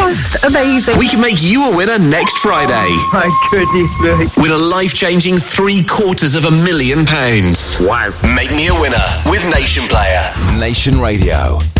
just amazing. We can make you a winner next Friday. Oh, my goodness me. Win a life-changing £750,000. Wow. Make me a winner with Nation Player. Nation Radio.